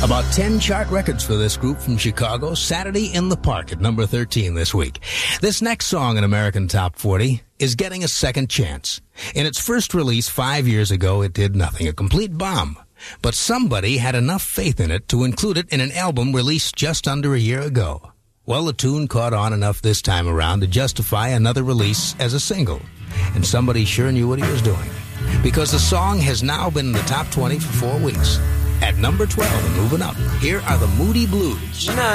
About 10 chart records for this group from Chicago. Saturday in the Park at number 13 this week. This next song in American Top 40 is getting a second chance. In its first release 5 years ago, it did nothing, a complete bomb. But somebody had enough faith in it to include it in an album released just under a year ago. Well, the tune caught on enough this time around to justify another release as a single. And somebody sure knew what he was doing. Because the song has now been in the top 20 for 4 weeks. At number 12 and moving up, here are the Moody Blues.